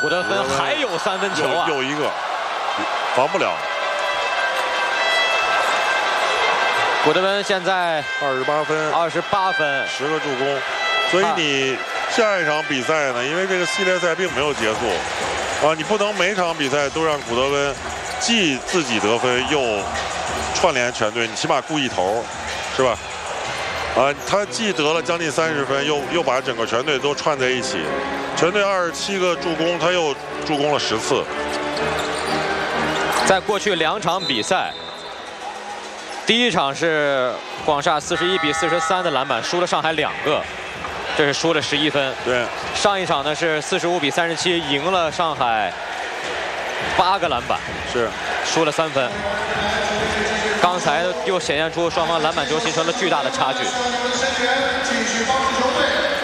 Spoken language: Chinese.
古德芬还有3分球啊， 又一个，防不了。 古德芬现在 28分 ，28分 ，10个助攻。所以你下一场比赛呢，因为这个系列赛并没有结束，你不能每场比赛都让古德温既自己得分又串联全队，你起码顾一头，是吧？他既得了将近30分，又把整个全队都串在一起。全队27个助攻，他又助攻了10次。 在过去2场比赛，第一场是广厦41比43的篮板，输了上海2个，这是输了11分。 对， 上一场呢是45比37赢了上海8个篮板， 是输了3分。刚才又显现出双方篮板球形成了巨大的差距。